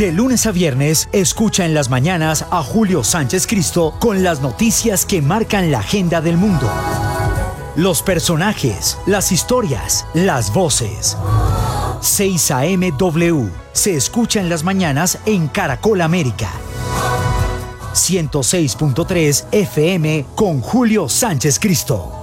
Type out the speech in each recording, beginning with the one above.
De lunes a viernes, escucha en las mañanas a Julio Sánchez Cristo con las noticias que marcan la agenda del mundo. Los personajes, las historias, las voces. 6 a.m. W se escucha en las mañanas en Caracol América. 106.3 FM con Julio Sánchez Cristo.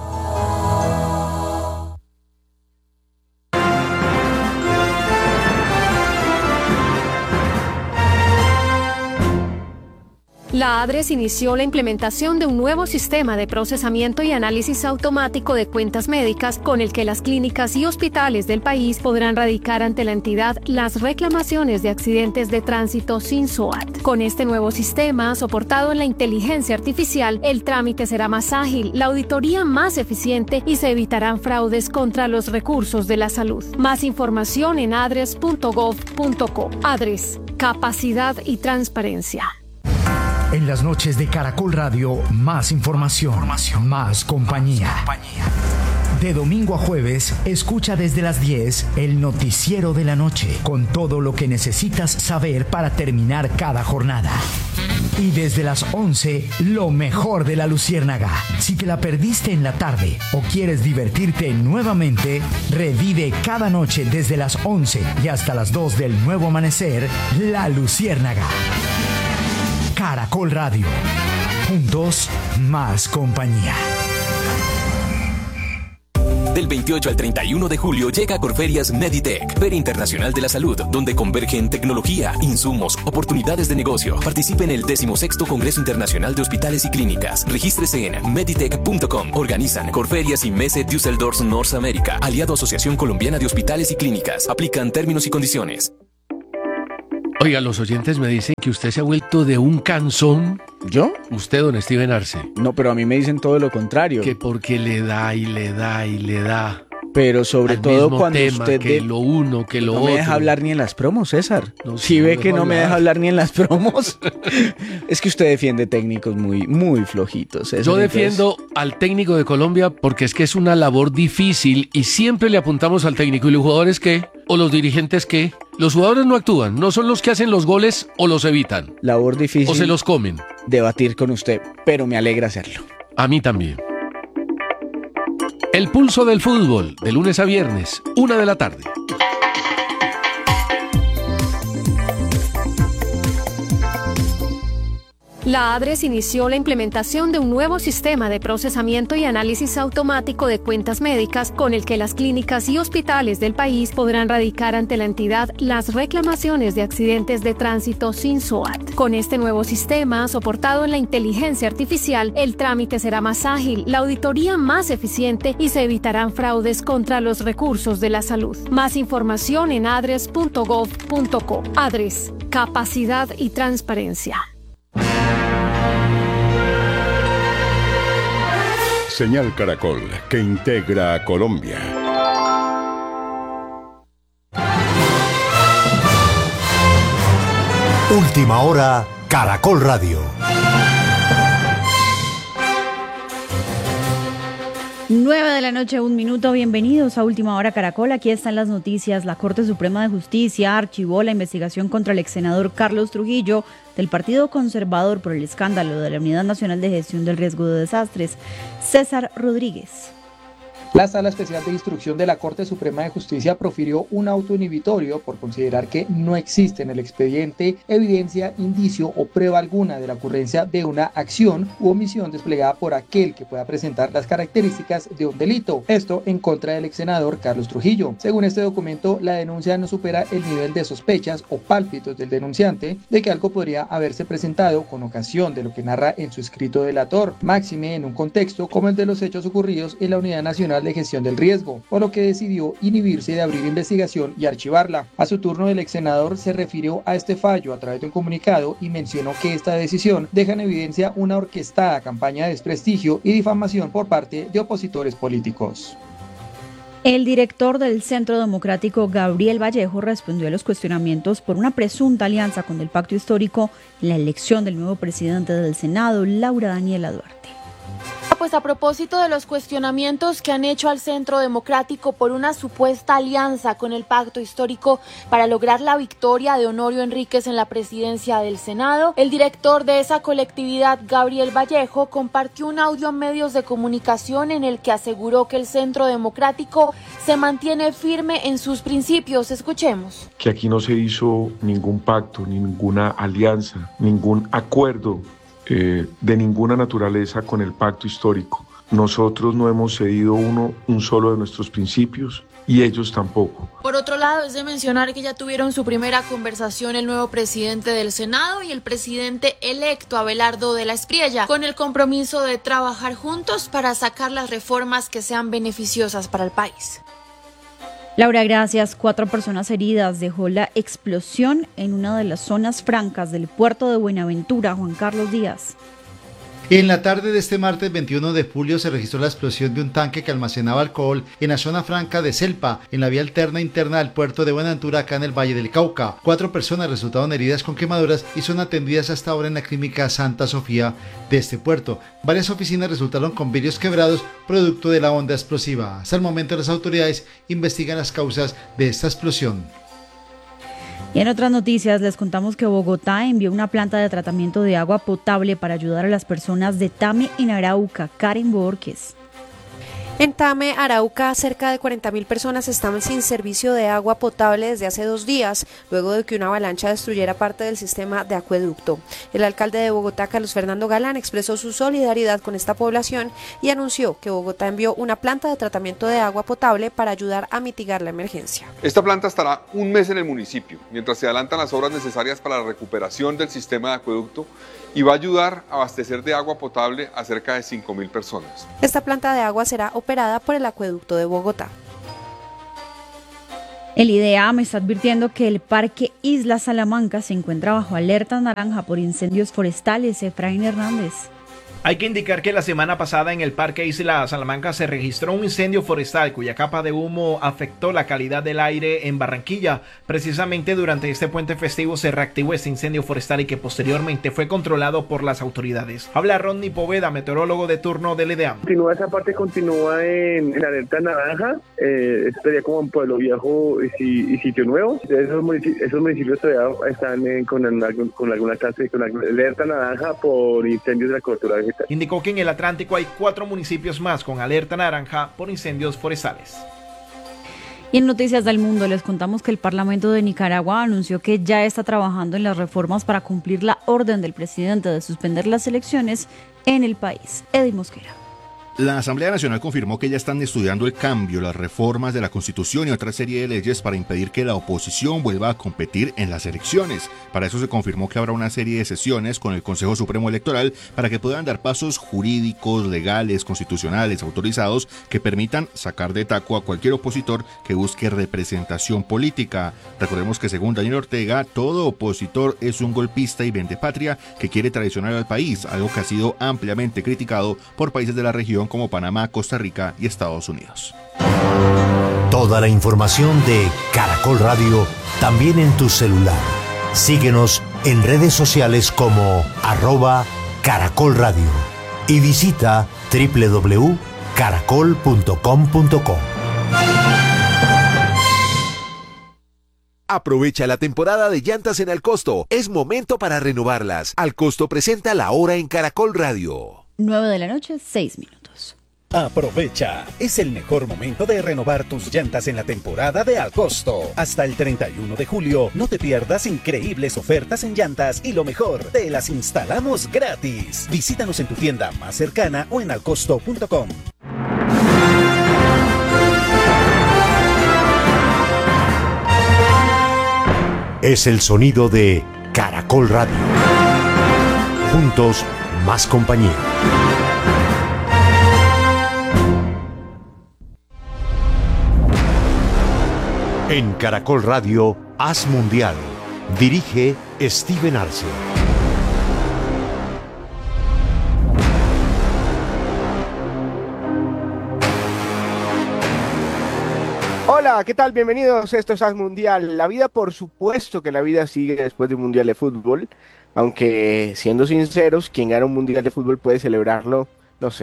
La ADRES inició la implementación de un nuevo sistema de procesamiento y análisis automático de cuentas médicas con el que las clínicas y hospitales del país podrán radicar ante la entidad las reclamaciones de accidentes de tránsito sin SOAT. Con este nuevo sistema, soportado en la inteligencia artificial, el trámite será más ágil, la auditoría más eficiente y se evitarán fraudes contra los recursos de la salud. Más información en adres.gov.co. ADRES, capacidad y transparencia. En las noches de Caracol Radio, más información, más compañía. De domingo a jueves, escucha desde las 10 el noticiero de la noche, con todo lo que necesitas saber para terminar cada jornada. Y desde las 11, lo mejor de La Luciérnaga. Si te la perdiste en la tarde o quieres divertirte nuevamente, revive cada noche desde las 11 y hasta las 2 del nuevo amanecer, La Luciérnaga. Caracol Radio. Juntos, más compañía. Del 28 al 31 de julio llega a Corferias Meditech, Feria Internacional de la Salud, donde convergen tecnología, insumos, oportunidades de negocio. Participe en el 16º Congreso Internacional de Hospitales y Clínicas. Regístrese en meditech.com. Organizan Corferias y Messe Düsseldorf North America, aliado a Asociación Colombiana de Hospitales y Clínicas. Aplican términos y condiciones. Oiga, los oyentes me dicen que usted se ha vuelto de un cansón. ¿Yo? Usted, don Steven Arce. No, pero a mí me dicen todo lo contrario. Que porque le da y le da y le da. Pero sobre al todo mismo cuando tema, usted... que lo uno, que lo no otro. me deja hablar ni en las promos, César. No, si no ve que no me hablar. deja hablar ni en las promos. Es que usted defiende técnicos muy, muy flojitos, César. Yo defiendo al técnico de Colombia porque es que es una labor difícil y siempre le apuntamos al técnico. ¿Y los jugadores qué? ¿O los dirigentes qué? Los jugadores no actúan, no son los que hacen los goles o los evitan. Labor difícil. O se los comen. Debatir con usted, pero me alegra hacerlo. A mí también. El pulso del fútbol, de lunes a viernes, 1 de la tarde. La ADRES inició la implementación de un nuevo sistema de procesamiento y análisis automático de cuentas médicas con el que las clínicas y hospitales del país podrán radicar ante la entidad las reclamaciones de accidentes de tránsito sin SOAT. Con este nuevo sistema, soportado en la inteligencia artificial, el trámite será más ágil, la auditoría más eficiente y se evitarán fraudes contra los recursos de la salud. Más información en adres.gov.co. ADRES, capacidad y transparencia. Señal Caracol, que integra a Colombia. Última hora, Caracol Radio. 9 de la noche, 1 minuto. Bienvenidos a Última Hora Caracol. Aquí están las noticias. La Corte Suprema de Justicia archivó la investigación contra el exsenador Carlos Trujillo del Partido Conservador por el escándalo de la Unidad Nacional de Gestión del Riesgo de Desastres. César Rodríguez. La Sala Especial de Instrucción de la Corte Suprema de Justicia profirió un auto inhibitorio por considerar que no existe en el expediente evidencia, indicio o prueba alguna de la ocurrencia de una acción u omisión desplegada por aquel que pueda presentar las características de un delito. Esto en contra del exsenador Carlos Trujillo. Según este documento, la denuncia no supera el nivel de sospechas o pálpitos del denunciante de que algo podría haberse presentado con ocasión de lo que narra en su escrito delator, máxime en un contexto como el de los hechos ocurridos en la Unidad Nacional de Gestión del Riesgo, por lo que decidió inhibirse de abrir investigación y archivarla. A su turno, el ex senador se refirió a este fallo a través de un comunicado y mencionó que esta decisión deja en evidencia una orquestada campaña de desprestigio y difamación por parte de opositores políticos. El director del Centro Democrático, Gabriel Vallejo, respondió a los cuestionamientos por una presunta alianza con el Pacto Histórico en la elección del nuevo presidente del Senado, Laura Daniela Duarte. pues a propósito de los cuestionamientos que han hecho al Centro Democrático por una supuesta alianza con el Pacto Histórico para lograr la victoria de Honorio Enríquez en la presidencia del Senado, el director de esa colectividad, Gabriel Vallejo, compartió un audio en medios de comunicación en el que aseguró que el Centro Democrático se mantiene firme en sus principios. Escuchemos. Que aquí no se hizo ningún pacto, ninguna alianza, ningún acuerdo de ninguna naturaleza con el Pacto Histórico. Nosotros no hemos cedido un solo de nuestros principios y ellos tampoco. Por otro lado, es de mencionar que ya tuvieron su primera conversación el nuevo presidente del Senado y el presidente electo Abelardo de la Espriella, con el compromiso de trabajar juntos para sacar las reformas que sean beneficiosas para el país. Laura, gracias. 4 personas heridas dejó la explosión en una de las zonas francas del puerto de Buenaventura. Juan Carlos Díaz. En la tarde de este martes 21 de julio se registró la explosión de un tanque que almacenaba alcohol en la zona franca de Celpa, en la vía alterna interna del puerto de Buenaventura, acá en el Valle del Cauca. 4 personas resultaron heridas con quemaduras y son atendidas hasta ahora en la clínica Santa Sofía de este puerto. Varias oficinas resultaron con vidrios quebrados producto de la onda explosiva. Hasta el momento las autoridades investigan las causas de esta explosión. Y en otras noticias les contamos que Bogotá envió una planta de tratamiento de agua potable para ayudar a las personas de Tame en Arauca. Karen Borges. En Tame, Arauca, cerca de 40.000 personas estaban sin servicio de agua potable desde hace 2 días, luego de que una avalancha destruyera parte del sistema de acueducto. El alcalde de Bogotá, Carlos Fernando Galán, expresó su solidaridad con esta población y anunció que Bogotá envió una planta de tratamiento de agua potable para ayudar a mitigar la emergencia. Esta planta estará un mes en el municipio, mientras se adelantan las obras necesarias para la recuperación del sistema de acueducto y va a ayudar a abastecer de agua potable a cerca de 5.000 personas. Esta planta de agua será operada por el acueducto de Bogotá. El IDEAM está advirtiendo que el Parque Isla Salamanca se encuentra bajo alerta naranja por incendios forestales. Efraín Hernández. Hay que indicar que la semana pasada en el Parque Isla Salamanca se registró un incendio forestal cuya capa de humo afectó la calidad del aire en Barranquilla. Precisamente durante este puente festivo se reactivó este incendio forestal y que posteriormente fue controlado por las autoridades. Habla Rodney Poveda, meteorólogo de turno del IDEAM. Esa parte continúa en alerta naranja, estaría como en Pueblo Viejo y Sitio Nuevo. Esos municipios todavía están con alguna clase, con alerta naranja por incendios de la cobertura vegetal. Indicó que en el Atlántico hay 4 municipios más con alerta naranja por incendios forestales. Y en Noticias del Mundo les contamos que el Parlamento de Nicaragua anunció que ya está trabajando en las reformas para cumplir la orden del presidente de suspender las elecciones en el país. Eddie Mosquera. La Asamblea Nacional confirmó que ya están estudiando el cambio, las reformas de la Constitución y otra serie de leyes para impedir que la oposición vuelva a competir en las elecciones. Para eso se confirmó que habrá una serie de sesiones con el Consejo Supremo Electoral para que puedan dar pasos jurídicos, legales, constitucionales, autorizados que permitan sacar de taco a cualquier opositor que busque representación política. Recordemos que según Daniel Ortega, todo opositor es un golpista y vendepatria que quiere traicionar al país, algo que ha sido ampliamente criticado por países de la región como Panamá, Costa Rica y Estados Unidos. Toda la información de Caracol Radio también en tu celular. Síguenos en redes sociales como @Caracol Radio y visita www.caracol.com.co. Aprovecha la temporada de llantas en Alcosto. Es momento para renovarlas. Alcosto presenta La Hora en Caracol Radio. 9 de la noche, 6 minutos. Aprovecha, es el mejor momento de renovar tus llantas en la temporada de Alcosto. Hasta el 31 de julio, no te pierdas increíbles ofertas en llantas y lo mejor, te las instalamos gratis. Visítanos en tu tienda más cercana o en alcosto.com. Es el sonido de Caracol Radio. Juntos, más compañía. En Caracol Radio, Haz Mundial. Dirige Steven Arce. Hola, ¿qué tal? Bienvenidos, esto es Haz Mundial. La vida, por supuesto que la vida sigue después de un Mundial de Fútbol, aunque siendo sinceros, quien gana un Mundial de Fútbol puede celebrarlo, no sé,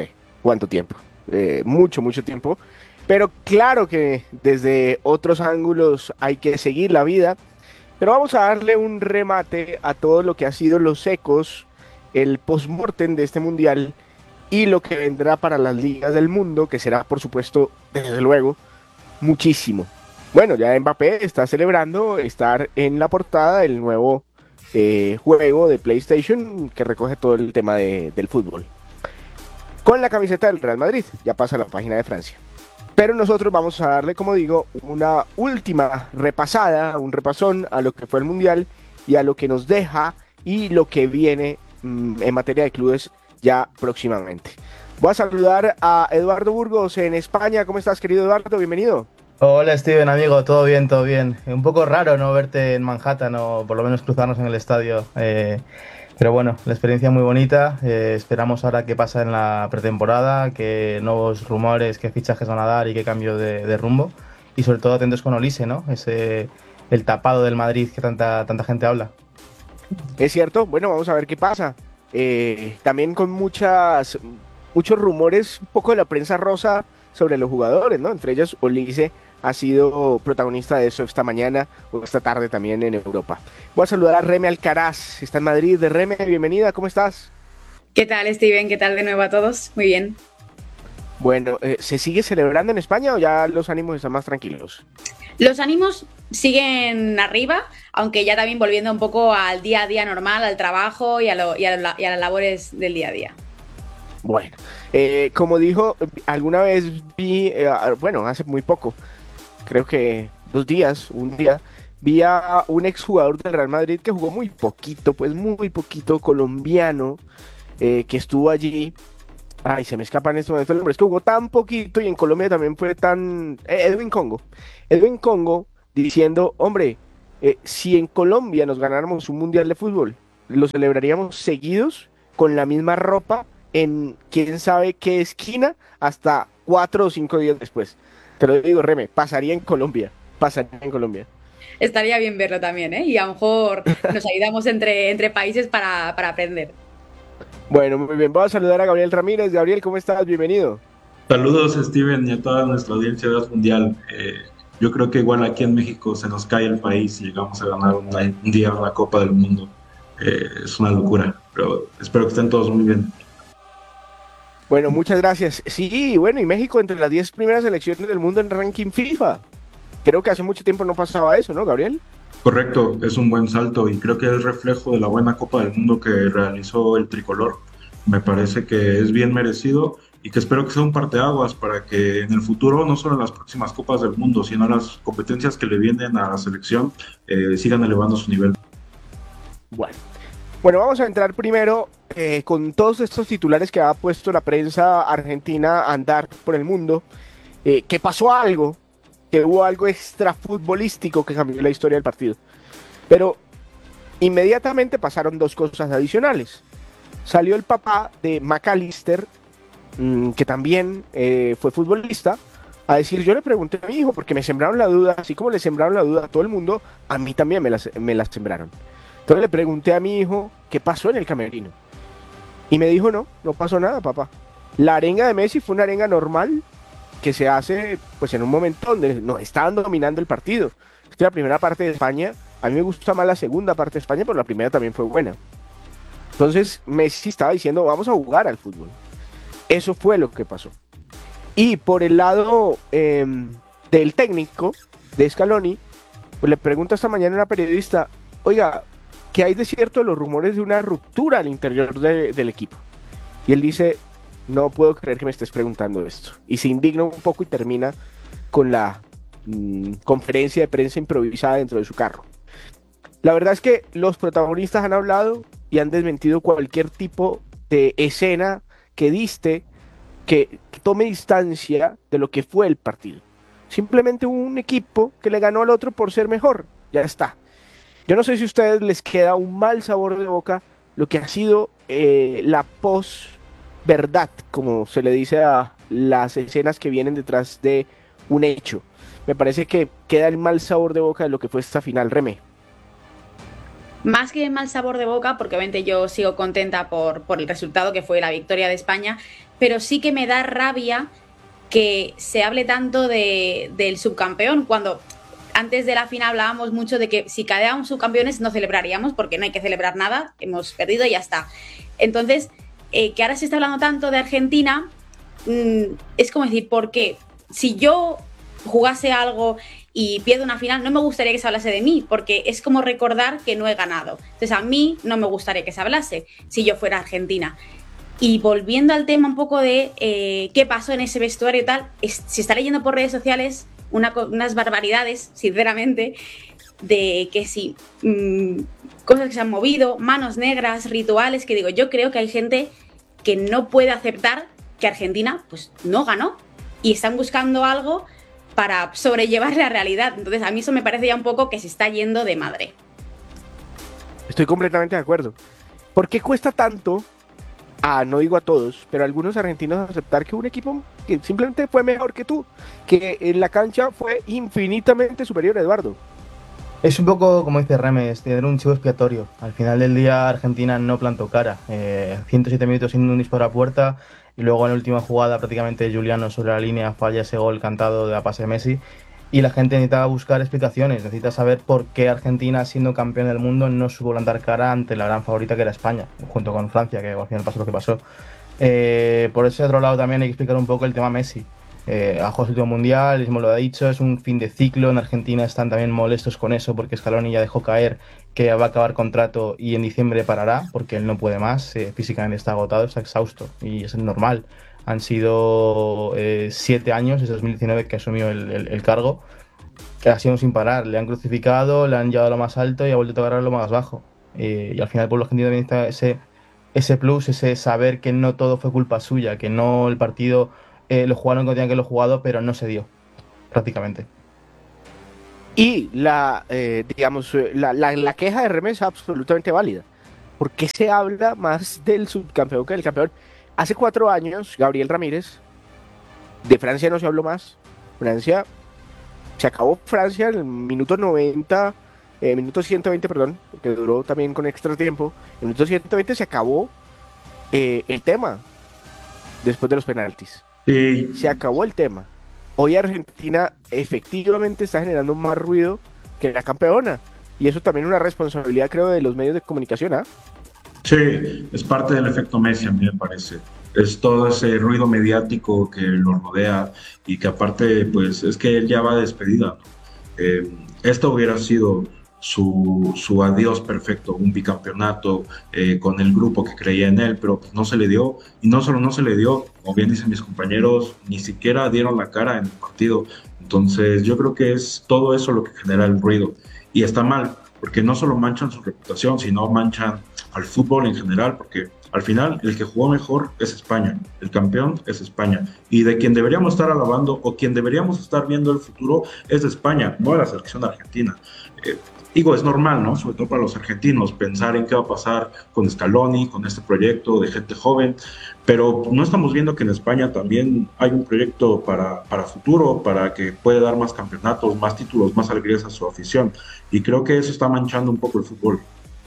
cuánto tiempo, mucho tiempo, pero claro que desde otros ángulos hay que seguir la vida, pero vamos a darle un remate a todo lo que ha sido los ecos, el post-mortem de este mundial y lo que vendrá para las ligas del mundo, que será por supuesto, desde luego, muchísimo. Bueno, ya Mbappé está celebrando estar en la portada del nuevo juego de PlayStation que recoge todo el tema del fútbol. Con la camiseta del Real Madrid, ya pasa a la página de Francia. Pero nosotros vamos a darle, como digo, una última repasada, un repasón a lo que fue el Mundial y a lo que nos deja y lo que viene en materia de clubes ya próximamente. Voy a saludar a Eduardo Burgos en España. ¿Cómo estás, querido Eduardo? Bienvenido. Hola Steven, amigo, todo bien, todo bien. Un poco raro no verte en Manhattan o por lo menos cruzarnos en el estadio, pero bueno, la experiencia muy bonita. Esperamos ahora qué pasa en la pretemporada, qué nuevos rumores, qué fichajes van a dar y qué cambio de rumbo, y sobre todo atentos con Olise, ¿no? El tapado del Madrid que tanta gente habla. Es cierto, bueno, vamos a ver qué pasa. También con muchos rumores, un poco de la prensa rosa sobre los jugadores, ¿no? Entre ellos Olise ha sido protagonista de eso esta mañana o esta tarde también en Europa. Voy a saludar a Reme Alcaraz, está en Madrid. De Reme, bienvenida, ¿cómo estás? ¿Qué tal, Steven? ¿Qué tal de nuevo a todos? Muy bien. Bueno, ¿se sigue celebrando en España o ya los ánimos están más tranquilos? Los ánimos siguen arriba, aunque ya también volviendo un poco al día a día normal, al trabajo y a las labores del día a día. Bueno, como dijo, alguna vez vi, hace muy poco, creo que un día, vi a un exjugador del Real Madrid que jugó muy poquito, colombiano, que estuvo allí. Ay, se me escapa en este momento el nombre, es que jugó tan poquito y en Colombia también fue tan... Edwin Congo diciendo, hombre, si en Colombia nos ganáramos un mundial de fútbol, lo celebraríamos seguidos con la misma ropa en quién sabe qué esquina hasta 4 o 5 días después. Te lo digo, Reme, pasaría en Colombia. Estaría bien verlo también, ¿eh? Y a lo mejor nos ayudamos entre países para aprender. Bueno, muy bien, vamos a saludar a Gabriel Ramírez. Gabriel, ¿cómo estás? Bienvenido. Saludos, Steven, y a toda nuestra audiencia de Mundial. Yo creo que igual aquí en México se nos cae el país y llegamos a ganar un día la Copa del Mundo. Es una locura, pero espero que estén todos muy bien. Bueno, muchas gracias. Sí, bueno, y México entre las 10 primeras selecciones del mundo en ranking FIFA. Creo que hace mucho tiempo no pasaba eso, ¿no, Gabriel? Correcto, es un buen salto y creo que es reflejo de la buena Copa del Mundo que realizó el tricolor. Me parece que es bien merecido y que espero que sea un parteaguas para que en el futuro, no solo en las próximas Copas del Mundo, sino en las competencias que le vienen a la selección, sigan elevando su nivel. Bueno, vamos a entrar primero con todos estos titulares que ha puesto la prensa argentina a andar por el mundo, que pasó algo, que hubo algo extrafutbolístico que cambió la historia del partido. Pero inmediatamente pasaron dos cosas adicionales. Salió el papá de McAllister, que también fue futbolista, a decir, yo le pregunté a mi hijo, porque me sembraron la duda, así como le sembraron la duda a todo el mundo, a mí también me la sembraron. Entonces le pregunté a mi hijo qué pasó en el camerino. Y me dijo, no pasó nada, papá. La arenga de Messi fue una arenga normal que se hace pues en un momento donde no estaban dominando el partido. Es que la primera parte de España, a mí me gusta más la segunda parte de España, pero la primera también fue buena. Entonces Messi estaba diciendo, vamos a jugar al fútbol. Eso fue lo que pasó. Y por el lado del técnico, de Scaloni, pues le pregunta esta mañana a una periodista, oiga, ¿qué hay de cierto de los rumores de una ruptura al interior del equipo? Y él dice, no puedo creer que me estés preguntando esto. Y se indigna un poco y termina con la conferencia de prensa improvisada dentro de su carro. La verdad es que los protagonistas han hablado y han desmentido cualquier tipo de escena que diste que tome distancia de lo que fue el partido. Simplemente un equipo que le ganó al otro por ser mejor. Ya está. Yo no sé si a ustedes les queda un mal sabor de boca lo que ha sido la post-verdad, como se le dice a las escenas que vienen detrás de un hecho. Me parece que queda el mal sabor de boca de lo que fue esta final, Remé. más que mal sabor de boca, porque obviamente yo sigo contenta por el resultado que fue la victoria de España, pero sí que me da rabia que se hable tanto del subcampeón, cuando antes de la final hablábamos mucho de que si quedábamos subcampeones no celebraríamos, porque no hay que celebrar nada, hemos perdido y ya está. Entonces, que ahora se está hablando tanto de Argentina, es como decir, ¿por qué? Si yo jugase algo y pierdo una final, no me gustaría que se hablase de mí, porque es como recordar que no he ganado. Entonces a mí no me gustaría que se hablase si yo fuera Argentina. Y volviendo al tema un poco de qué pasó en ese vestuario y tal, se está leyendo por redes sociales unas barbaridades, sinceramente, de que sí, cosas que se han movido, manos negras, rituales, que digo, yo creo que hay gente que no puede aceptar que Argentina pues no ganó y están buscando algo para sobrellevar la realidad. Entonces a mí eso me parece ya un poco que se está yendo de madre. Estoy completamente de acuerdo. ¿Por qué cuesta tanto, no digo a todos, pero a algunos argentinos aceptar que un equipo que simplemente fue mejor que tú, que en la cancha fue infinitamente superior a Eduardo? Es un poco, como dice Remes, tener un chivo expiatorio. Al final del día Argentina no plantó cara. 107 minutos sin un disparo a puerta, y luego en la última jugada prácticamente Juliano sobre la línea falla ese gol cantado de la pase de Messi, y la gente necesita buscar explicaciones, necesita saber por qué Argentina, siendo campeón del mundo, no supo plantar cara ante la gran favorita que era España, junto con Francia, que al final pasó lo que pasó. Por ese otro lado también hay que explicar un poco el tema Messi. Ha jugado su último mundial, mismo lo ha dicho, es un fin de ciclo. En Argentina están también molestos con eso porque Scaloni ya dejó caer que va a acabar contrato y en diciembre parará porque él no puede más, físicamente está agotado, está exhausto y es normal. Han sido 7 años, desde 2019 que asumió el cargo, que ha sido sin parar. Le han crucificado, le han llevado a lo más alto y ha vuelto a tocar a lo más bajo. Y al final el pueblo argentino también está ese plus, ese saber que no todo fue culpa suya, que no el partido lo jugaron cuando tenían que lo jugado, pero no se dio, prácticamente. Y la queja de Remes es absolutamente válida. ¿Por qué se habla más del subcampeón que del campeón? Hace 4 años, Gabriel Ramírez, de Francia no se habló más. Se acabó Francia en el minuto 90, minuto 120, perdón, que duró también con extra tiempo. En el minuto 120 se acabó el tema, después de los penaltis. Sí. Se acabó el tema. Hoy Argentina efectivamente está generando más ruido que la campeona. Y eso también es una responsabilidad, creo, de los medios de comunicación, ¿ah? Sí, es parte del efecto Messi, a mí me parece. Es todo ese ruido mediático que lo rodea y que aparte, pues, es que él ya va de despedida, ¿no? Esto hubiera sido su adiós perfecto, un bicampeonato con el grupo que creía en él, pero pues no se le dio. Y no solo no se le dio, como bien dicen mis compañeros, ni siquiera dieron la cara en el partido. Entonces yo creo que es todo eso lo que genera el ruido. Y está mal, porque no solo manchan su reputación, sino manchan al fútbol en general, porque al final el que jugó mejor es España, el campeón es España, y de quien deberíamos estar alabando o quien deberíamos estar viendo el futuro es de España, no de la selección argentina. Digo, es normal, ¿no? Sobre todo para los argentinos, pensar en qué va a pasar con Scaloni, con este proyecto de gente joven, pero no estamos viendo que en España también hay un proyecto para futuro, para que pueda dar más campeonatos, más títulos, más alegrías a su afición, y creo que eso está manchando un poco el fútbol.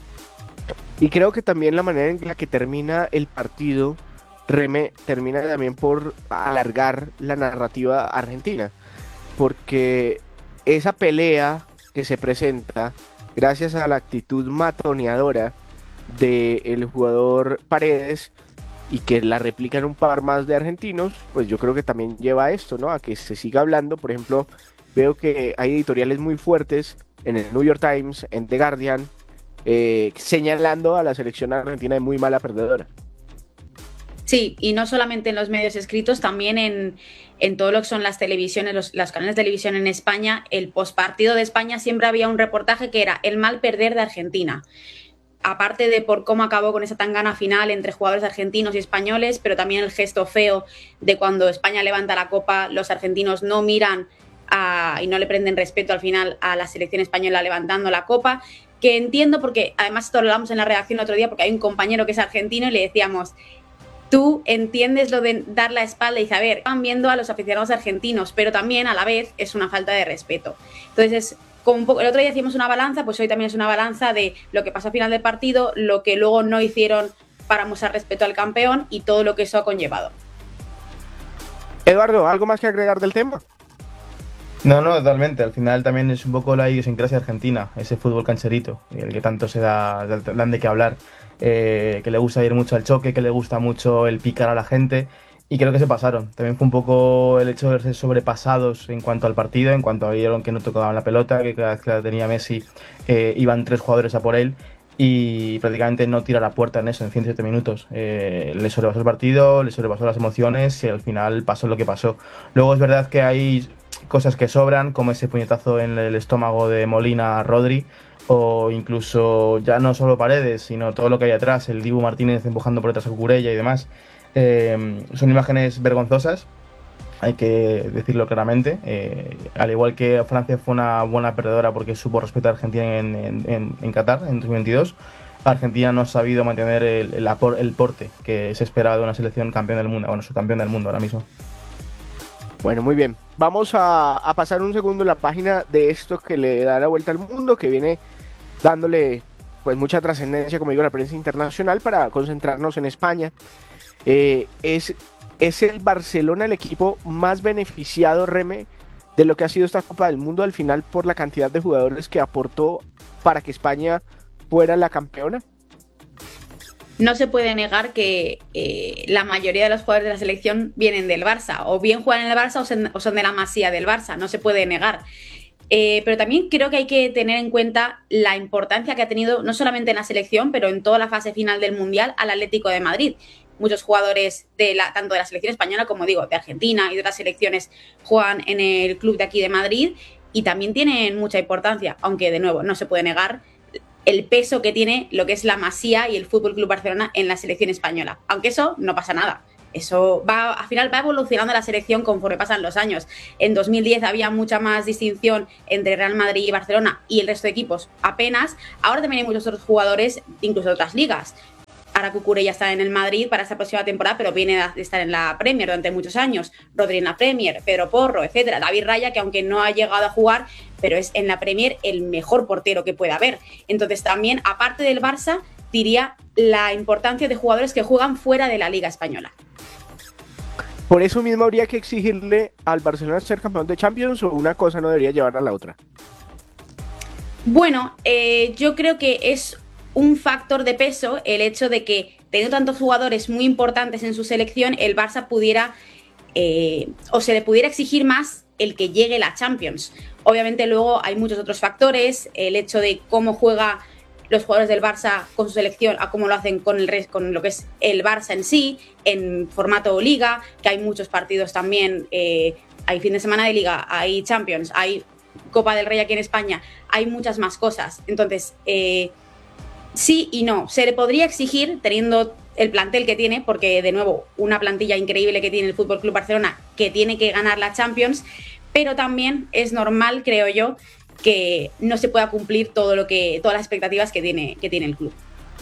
Y creo que también la manera en la que termina el partido termina también por alargar la narrativa argentina, porque esa pelea que se presenta gracias a la actitud matoneadora del jugador Paredes y que la replican un par más de argentinos, pues yo creo que también lleva a esto, ¿no? A que se siga hablando. Por ejemplo, veo que hay editoriales muy fuertes en el New York Times, en The Guardian, señalando a la selección argentina de muy mala perdedora. Sí, y no solamente en los medios escritos, también en todo lo que son las televisiones, las canales de televisión en España. El postpartido de España siempre había un reportaje que era el mal perder de Argentina. Aparte de por cómo acabó con esa tangana final entre jugadores argentinos y españoles, pero también el gesto feo de cuando España levanta la copa, los argentinos no miran y no le prenden respeto al final a la selección española levantando la copa, que entiendo porque además esto lo hablamos en la redacción el otro día porque hay un compañero que es argentino y le decíamos: tú entiendes lo de dar la espalda, y dice, a ver, están viendo a los aficionados argentinos, pero también a la vez es una falta de respeto. Entonces es como un poco, el otro día hicimos una balanza, pues hoy también es una balanza de lo que pasó al final del partido, lo que luego no hicieron para mostrar respeto al campeón y todo lo que eso ha conllevado. Eduardo, ¿algo más que agregar del tema? No, totalmente. Al final también es un poco la idiosincrasia argentina, ese fútbol cancherito, el que tanto dan de qué hablar, que le gusta ir mucho al choque, que le gusta mucho el picar a la gente, y creo que se pasaron. También fue un poco el hecho de ser sobrepasados en cuanto al partido, en cuanto a vieron que no tocaban la pelota, que cada vez que la tenía Messi iban 3 jugadores a por él, y prácticamente no tira la puerta en eso, en 107 minutos. Le sobrepasó el partido, le sobrepasó las emociones, y al final pasó lo que pasó. Luego es verdad que hay cosas que sobran, como ese puñetazo en el estómago de Molina a Rodri, o incluso ya no solo Paredes, sino todo lo que hay atrás, el Dibu Martínez empujando por detrás a Cucurella y demás. Son imágenes vergonzosas, hay que decirlo claramente. Al igual que Francia fue una buena perdedora porque supo respetar a Argentina en Qatar en 2022, Argentina no ha sabido mantener el porte que se esperaba de una selección campeón del mundo, bueno, subcampeón del mundo ahora mismo. Bueno, muy bien. Vamos a pasar un segundo la página de esto que le da la vuelta al mundo, que viene dándole pues mucha trascendencia, como digo, a la prensa internacional, para concentrarnos en España. Es el Barcelona el equipo más beneficiado, Reme, de lo que ha sido esta Copa del Mundo al final por la cantidad de jugadores que aportó para que España fuera la campeona. No se puede negar que la mayoría de los jugadores de la selección vienen del Barça, o bien juegan en el Barça o son de la masía del Barça, no se puede negar. Pero también creo que hay que tener en cuenta la importancia que ha tenido, no solamente en la selección, pero en toda la fase final del Mundial, al Atlético de Madrid. Muchos jugadores tanto de la selección española como digo, de Argentina y de otras selecciones juegan en el club de aquí de Madrid y también tienen mucha importancia, aunque de nuevo no se puede negar el peso que tiene lo que es la Masía y el Fútbol Club Barcelona en la selección española. Aunque eso no pasa nada. Eso al final va evolucionando la selección conforme pasan los años. En 2010 había mucha más distinción entre Real Madrid y Barcelona y el resto de equipos apenas. Ahora también hay muchos otros jugadores, incluso de otras ligas. Ahora Cucurella está en el Madrid para esta próxima temporada, pero viene de estar en la Premier durante muchos años. Rodri en la Premier, Pedro Porro, etcétera. David Raya, que aunque no ha llegado a jugar, pero es en la Premier el mejor portero que puede haber. Entonces también, aparte del Barça, diría la importancia de jugadores que juegan fuera de la Liga Española. Por eso mismo habría que exigirle al Barcelona ser campeón de Champions, o una cosa no debería llevar a la otra. Bueno, yo creo que es un factor de peso el hecho de que, teniendo tantos jugadores muy importantes en su selección, el Barça pudiera o se le pudiera exigir más el que llegue la Champions. Obviamente luego hay muchos otros factores, el hecho de cómo juega los jugadores del Barça con su selección a cómo lo hacen con lo que es el Barça en sí, en formato Liga, que hay muchos partidos también, hay fin de semana de Liga, hay Champions, hay Copa del Rey aquí en España, hay muchas más cosas. Entonces, sí y no. Se le podría exigir, teniendo el plantel que tiene, porque de nuevo, una plantilla increíble que tiene el Fútbol Club Barcelona, que tiene que ganar la Champions, pero también es normal, creo yo, que no se pueda cumplir todas las expectativas que tiene el club.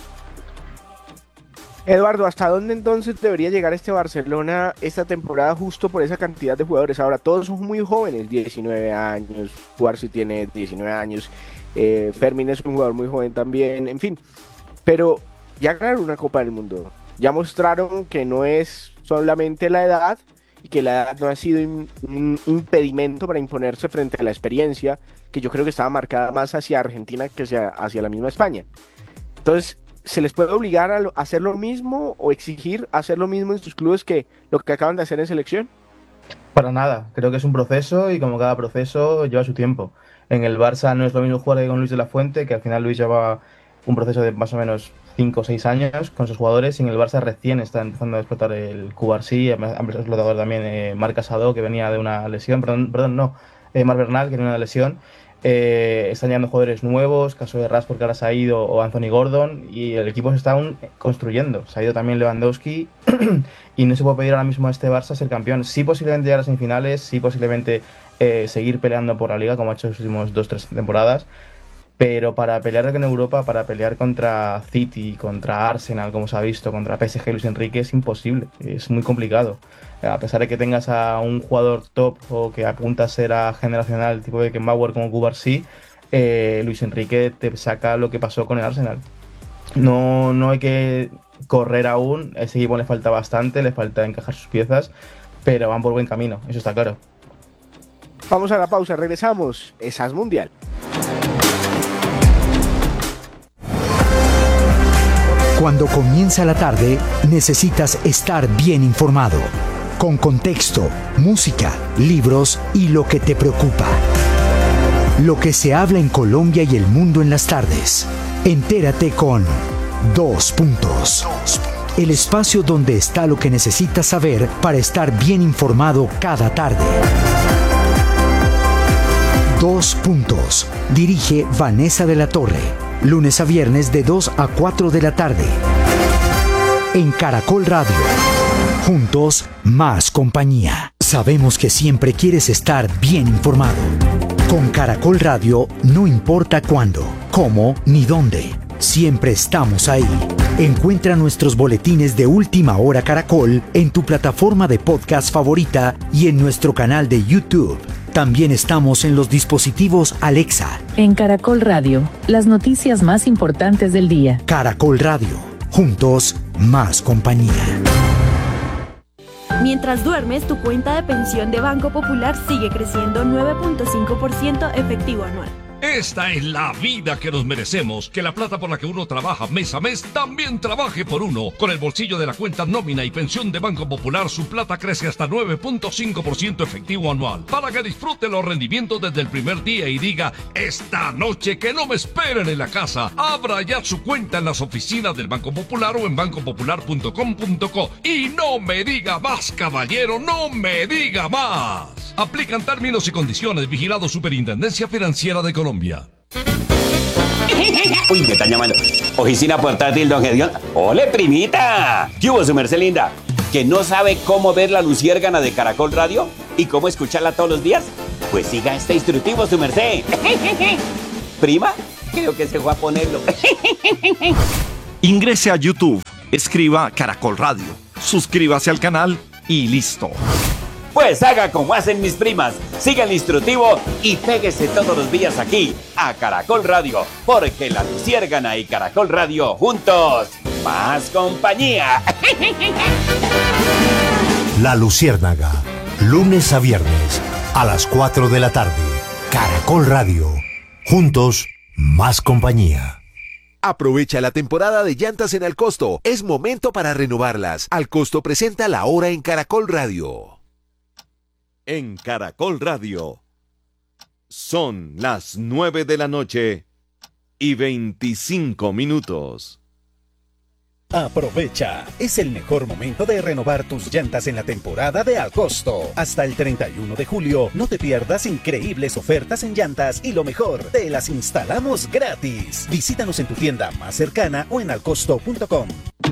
Eduardo, ¿hasta dónde entonces debería llegar este Barcelona esta temporada justo por esa cantidad de jugadores? Ahora, todos son muy jóvenes, 19 años, Cuarzo tiene 19 años, Fermín es un jugador muy joven también, en fin. Pero ya ganaron una Copa del Mundo, ya mostraron que no es solamente la edad y que la edad no ha sido un impedimento para imponerse frente a la experiencia, que yo creo que estaba marcada más hacia Argentina que hacia la misma España. Entonces, ¿se les puede obligar a hacer lo mismo o exigir hacer lo mismo en sus clubes que lo que acaban de hacer en selección? Para nada, creo que es un proceso y como cada proceso lleva su tiempo. En el Barça no es lo mismo jugar con Luis de la Fuente, que al final Luis lleva un proceso de más o menos 5 o 6 años con sus jugadores, y en el Barça recién está empezando a explotar el Cubarsí, ha explotado también Marc Casado, que venía de una lesión, Marc Bernal, que venía de una lesión. Están llegando jugadores nuevos, caso de Rashford, que ahora se ha ido, o Anthony Gordon, y el equipo se está aún construyendo. Se ha ido también Lewandowski y no se puede pedir ahora mismo a este Barça ser campeón. Sí, posiblemente llegar a las semifinales, sí, posiblemente seguir peleando por la Liga, como ha hecho en las últimas 2-3 temporadas, pero para pelear en Europa, para pelear contra City, contra Arsenal, como se ha visto, contra PSG, Luis Enrique, es imposible, es muy complicado. A pesar de que tengas a un jugador top o que apunta a ser a generacional tipo de Beckenbauer como Cubarsí, Luis Enrique te saca lo que pasó con el Arsenal. No hay que correr aún, a ese equipo le falta bastante, le falta encajar sus piezas, pero van por buen camino, eso está claro. Vamos a la pausa, regresamos. Es As Mundial. Cuando comienza la tarde, necesitas estar bien informado, con contexto, música, libros y lo que te preocupa. Lo que se habla en Colombia y el mundo en las tardes. Entérate con 2 Puntos. El espacio donde está lo que necesitas saber para estar bien informado cada tarde. 2 Puntos. Dirige Vanessa de la Torre. Lunes a viernes de 2 a 4 de la tarde. En Caracol Radio. Juntos, más compañía. Sabemos que siempre quieres estar bien informado. Con Caracol Radio, no importa cuándo, cómo ni dónde. Siempre estamos ahí. Encuentra nuestros boletines de Última Hora Caracol en tu plataforma de podcast favorita y en nuestro canal de YouTube. También estamos en los dispositivos Alexa. En Caracol Radio, las noticias más importantes del día. Caracol Radio. Juntos, más compañía. Mientras duermes, tu cuenta de pensión de Banco Popular sigue creciendo 9.5% efectivo anual. Esta es la vida que nos merecemos, que la plata por la que uno trabaja mes a mes también trabaje por uno. Con el bolsillo de la cuenta nómina y pensión de Banco Popular, su plata crece hasta 9.5% efectivo anual, para que disfrute los rendimientos desde el primer día y diga, esta noche que no me esperen en la casa. Abra ya su cuenta en las oficinas del Banco Popular o en bancopopular.com.co. Y no me diga más, caballero, no me diga más. Aplican términos y condiciones. Vigilado Superintendencia Financiera de Colombia. Uy, me están llamando. Oficina portátil, don Gedeón. ¡Ole, primita! ¿Qué hubo, su merced linda? ¿Que no sabe cómo ver la luciérgana de Caracol Radio? ¿Y cómo escucharla todos los días? Pues siga este instructivo, su merced. ¿Prima? Creo que se fue a ponerlo. Ingrese a YouTube, escriba Caracol Radio, suscríbase al canal y listo. Pues haga como hacen mis primas, siga el instructivo y péguese todos los días aquí, a Caracol Radio, porque la luciérgana y Caracol Radio juntos, más compañía. La Luciérnaga, lunes a viernes, a las 4 de la tarde. Caracol Radio, juntos, más compañía. Aprovecha la temporada de llantas en Alcosto. Es momento para renovarlas. Alcosto presenta La Hora en Caracol Radio. En Caracol Radio. Son las 9 de la noche y 25 minutos. Aprovecha, es el mejor momento de renovar tus llantas en la temporada de Alcosto. Hasta el 31 de julio, no te pierdas increíbles ofertas en llantas y lo mejor, te las instalamos gratis. Visítanos en tu tienda más cercana o en alcosto.com.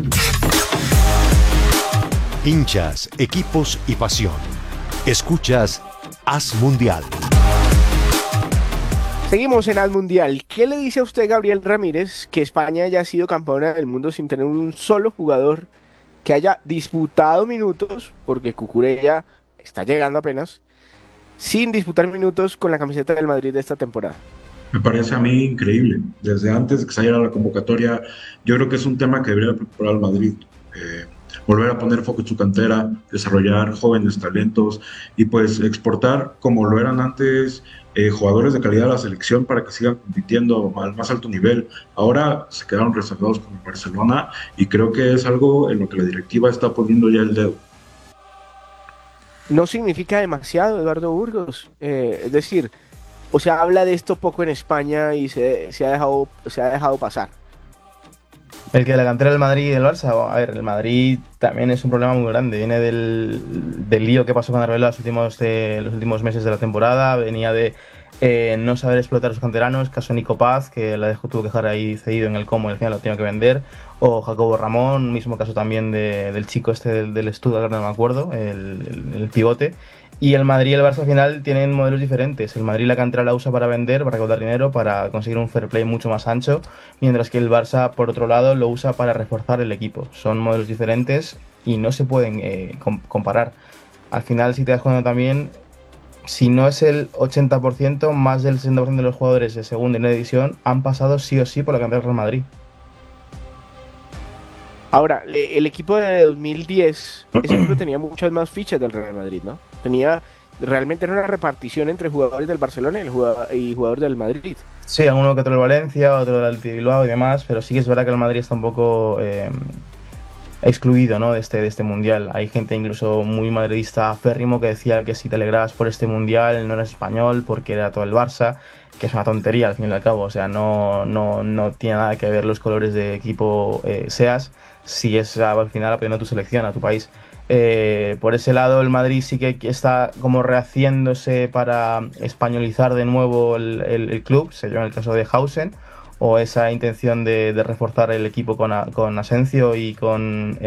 Hinchas, equipos y pasión. Escuchas As Mundial. Seguimos en As Mundial. ¿Qué le dice a usted, Gabriel Ramírez, que España haya sido campeona del mundo sin tener un solo jugador que haya disputado minutos, porque Cucurella está llegando apenas, sin disputar minutos con la camiseta del Madrid de esta temporada? Me parece a mí increíble. Desde antes de que saliera la convocatoria, yo creo que es un tema que debería preocupar al Madrid. Volver a poner foco en su cantera, desarrollar jóvenes talentos y pues exportar, como lo eran antes, jugadores de calidad a la selección para que sigan compitiendo al más alto nivel. Ahora se quedaron rezagados con el Barcelona y creo que es algo en lo que la directiva está poniendo ya el dedo. No significa demasiado, Eduardo Burgos. Es decir, o sea, habla de esto poco en España y se ha dejado pasar. El que la cantera del Madrid y del Barça, a ver, el Madrid también es un problema muy grande. Viene del lío que pasó con Arbeloa los últimos meses de la temporada. Venía de no saber explotar a sus canteranos. Caso Nico Paz, que tuvo que dejar ahí cedido en el Como y al final lo tenía que vender. O Jacobo Ramón, mismo caso también del chico del Stuttgart, no me acuerdo, el pivote. Y el Madrid y el Barça al final tienen modelos diferentes. El Madrid la cantera la usa para vender, para recaudar dinero, para conseguir un fair play mucho más ancho, mientras que el Barça, por otro lado, lo usa para reforzar el equipo. Son modelos diferentes y no se pueden comparar. Al final, si te das cuenta también, si no es el 80%, más del 60% de los jugadores de segunda y de división han pasado sí o sí por la cantera del Real Madrid. Ahora, el equipo de 2010, ese equipo tenía muchas más fichas del Real Madrid, ¿no? Realmente era una repartición entre jugadores del Barcelona y jugadores del Madrid. Sí, uno que otro del Valencia, otro del Bilbao y demás, pero sí que es verdad que el Madrid está un poco excluido, ¿no?, de este mundial. Hay gente incluso muy madridista férrimo que decía que si te alegrabas por este mundial no eres español porque era todo el Barça, que es una tontería al fin y al cabo. O sea, no tiene nada que ver los colores de equipo seas, si es al final apoyando a tu selección, a tu país. Por ese lado el Madrid sí que está como rehaciéndose para españolizar de nuevo el club, se llama el caso de Hausen, o esa intención de reforzar el equipo con Asensio y con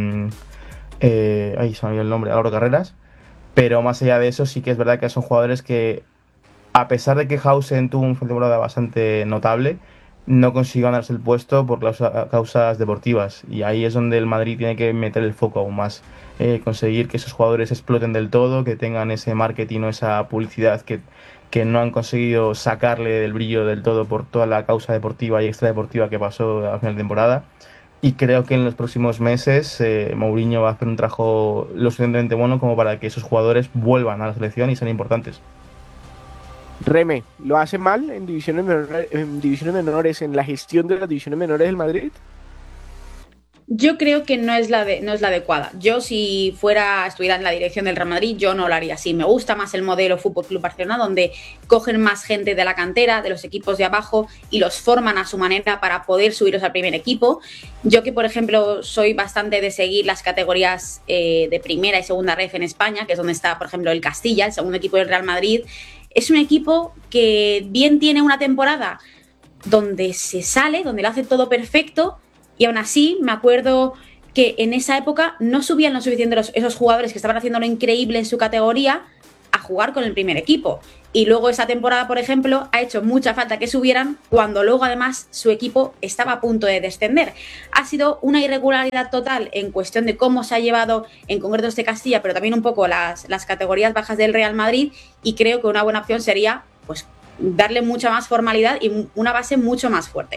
ahí se me olvidó el nombre, Álvaro Carreras. Pero más allá de eso sí que es verdad que son jugadores que, a pesar de que Hausen tuvo una temporada bastante notable, no consiguió ganarse el puesto por causas deportivas, y ahí es donde el Madrid tiene que meter el foco aún más, conseguir que esos jugadores exploten del todo, que tengan ese marketing o esa publicidad que no han conseguido sacarle del brillo del todo por toda la causa deportiva y extradeportiva que pasó a final de temporada. Y creo que en los próximos meses Mourinho va a hacer un trabajo lo suficientemente bueno como para que esos jugadores vuelvan a la selección y sean importantes. Reme, ¿lo hace mal en divisiones menores, en la gestión de las divisiones menores del Madrid? Yo creo que no es la adecuada. Yo, si estuviera en la dirección del Real Madrid, yo no lo haría así. Me gusta más el modelo Fútbol Club Barcelona, donde cogen más gente de la cantera, de los equipos de abajo, y los forman a su manera para poder subirlos al primer equipo. Yo, que por ejemplo soy bastante de seguir las categorías de primera y segunda ref en España, que es donde está, por ejemplo, el Castilla, el segundo equipo del Real Madrid, es un equipo que bien tiene una temporada donde se sale, donde lo hace todo perfecto. Y aún así, me acuerdo que en esa época no subían lo suficiente esos jugadores que estaban haciendo lo increíble en su categoría a jugar con el primer equipo. Y luego esa temporada, por ejemplo, ha hecho mucha falta que subieran cuando luego además su equipo estaba a punto de descender. Ha sido una irregularidad total en cuestión de cómo se ha llevado en concreto este Castilla, pero también un poco las categorías bajas del Real Madrid, y creo que una buena opción sería pues darle mucha más formalidad y una base mucho más fuerte.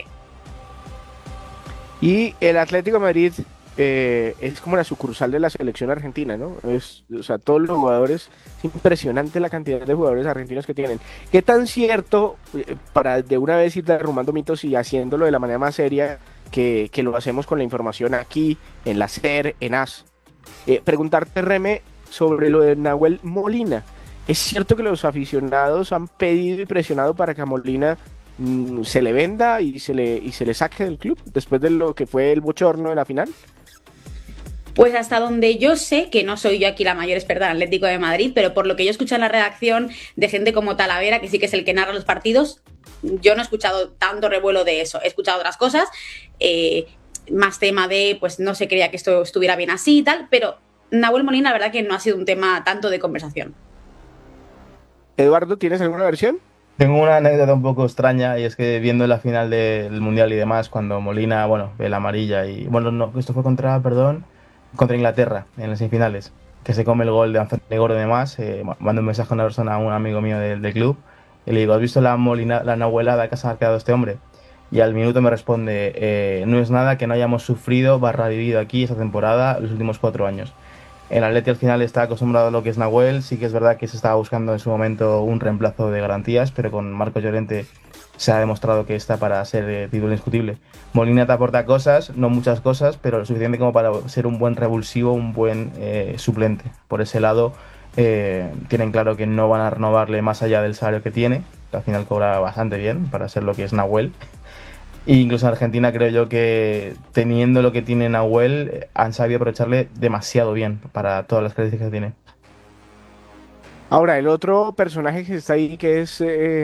Y el Atlético de Madrid es como la sucursal de la selección argentina, ¿no? O sea, todos los jugadores, es impresionante la cantidad de jugadores argentinos que tienen. ¿Qué tan cierto, para de una vez ir derrumbando mitos y haciéndolo de la manera más seria, que lo hacemos con la información aquí, en la SER, en AS? Preguntarte, Reme, sobre lo de Nahuel Molina. ¿Es cierto que los aficionados han pedido y presionado para que a Molina se le venda y se le saque del club después de lo que fue el bochorno de la final? Pues hasta donde yo sé, que no soy yo aquí la mayor experta en Atlético de Madrid, pero por lo que yo escucho en la redacción de gente como Talavera, que sí que es el que narra los partidos, yo no he escuchado tanto revuelo de eso. He escuchado otras cosas, más tema de, pues no se creía que esto estuviera bien así y tal, pero Nahuel Molina, la verdad que no ha sido un tema tanto de conversación. Eduardo, ¿tienes alguna versión? Tengo una anécdota un poco extraña, y es que viendo la final del Mundial y demás, cuando Molina, ve la amarilla y... esto fue contra Inglaterra, en las semifinales, que se come el gol de Anthony Gordon y demás. Mando un mensaje a una persona, a un amigo mío del club, y le digo, ¿has visto la nahuelada que ha sacado este hombre? Y al minuto me responde, no es nada que no hayamos sufrido / vivido aquí esta temporada los últimos 4 años. El Atleti al final está acostumbrado a lo que es Nahuel. Sí que es verdad que se estaba buscando en su momento un reemplazo de garantías, pero con Marcos Llorente se ha demostrado que está para ser titular indiscutible. Molina te aporta cosas, no muchas cosas, pero lo suficiente como para ser un buen revulsivo, un buen suplente. Por ese lado, tienen claro que no van a renovarle más allá del salario que tiene, que al final cobra bastante bien para ser lo que es Nahuel. E incluso en Argentina creo yo que, teniendo lo que tiene Nahuel, han sabido aprovecharle demasiado bien para todas las características que tiene. Ahora, el otro personaje que está ahí, que es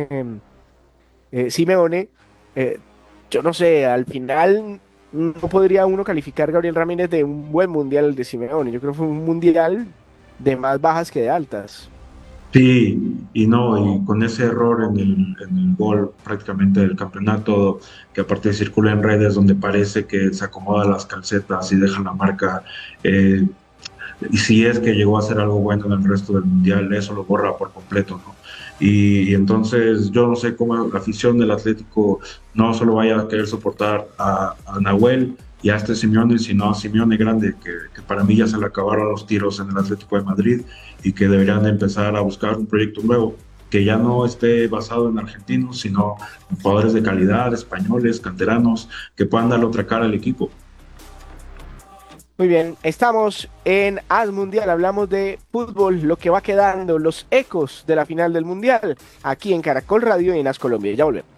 Simeone, yo no sé, al final no podría uno calificar a Gabriel Ramírez de un buen mundial de Simeone. Yo creo que fue un mundial de más bajas que de altas. Sí, y con ese error en el gol prácticamente del campeonato, que aparte circula en redes donde parece que se acomoda las calcetas y deja la marca, y si es que llegó a hacer algo bueno en el resto del Mundial, eso lo borra por completo, ¿no? Y entonces yo no sé cómo la afición del Atlético no solo vaya a querer soportar a Nahuel y a este Simeone, sino a Simeone grande, que para mí ya se le acabaron los tiros en el Atlético de Madrid y que deberían de empezar a buscar un proyecto nuevo, que ya no esté basado en argentinos, sino en jugadores de calidad, españoles, canteranos, que puedan darle otra cara al equipo. Muy bien, estamos en As Mundial, hablamos de fútbol, lo que va quedando, los ecos de la final del Mundial, aquí en Caracol Radio y en As Colombia. Ya volvemos.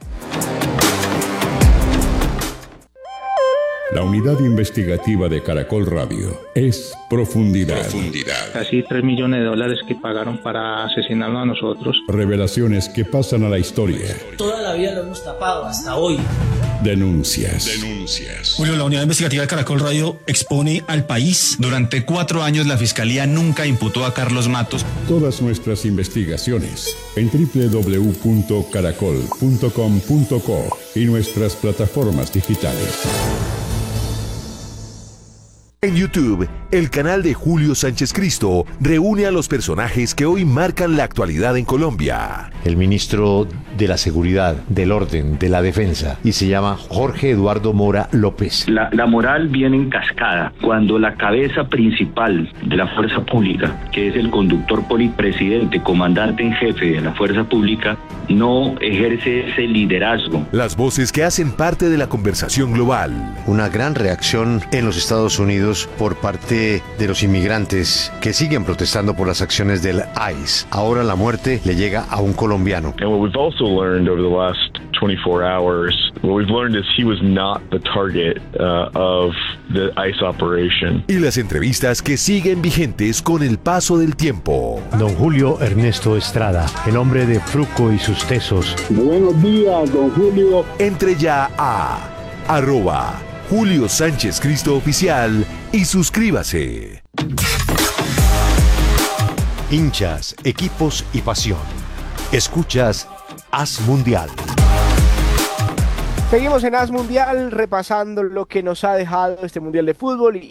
La unidad investigativa de Caracol Radio es Profundidad. Casi $3 millones que pagaron para asesinarnos a nosotros. Revelaciones que pasan a la historia. Toda la vida lo hemos tapado, hasta hoy. Denuncias. Julio, la unidad investigativa de Caracol Radio expone al país. Durante 4 años la Fiscalía nunca imputó a Carlos Matos. Todas nuestras investigaciones en www.caracol.com.co y nuestras plataformas digitales. En YouTube, el canal de Julio Sánchez Cristo reúne a los personajes que hoy marcan la actualidad en Colombia. El ministro de la Seguridad, del Orden, de la Defensa, y se llama Jorge Eduardo Mora López. La moral viene en cascada cuando la cabeza principal de la fuerza pública, que es el conductor polipresidente, comandante en jefe de la fuerza pública, no ejerce ese liderazgo. Las voces que hacen parte de la conversación global. Una gran reacción en los Estados Unidos por parte de los inmigrantes que siguen protestando por las acciones del ICE. Ahora la muerte le llega a un colombiano. And what we've also learned over the last 24 hours, what we've learned is he was not the target of the ICE operation. Y las entrevistas que siguen vigentes con el paso del tiempo. Don Julio Ernesto Estrada, el hombre de Fruco y sus tesos. Buenos días, don Julio. Entre ya a @Julio Sánchez Cristo Oficial y suscríbase. Hinchas, equipos y pasión. Escuchas As Mundial. Seguimos en As Mundial repasando lo que nos ha dejado este Mundial de Fútbol